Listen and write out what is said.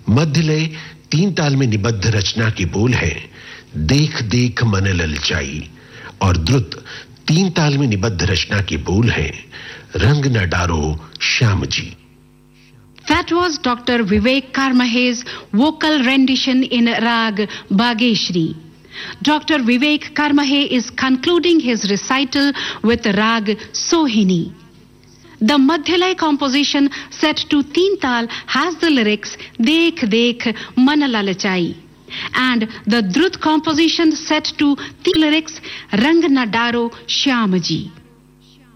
मध्यलय तीन ताल में निबद्ध रचना की बोल है, देख देख मन ललचाई, और द्रुत तीन ताल में निबद्ध रचना की बोल है, रंग न डारो Shyam ji. That was Dr. Vivek Karmahe's vocal rendition in Rag Bageshri. Dr. Vivek Karmahe is concluding his recital with Rag Sohini. The Madhyalay composition set to Teen Tal has the lyrics Dekh Dekh Man Lalachai, and the Drut composition set to the lyrics Rang Na Daro Shyam Ji.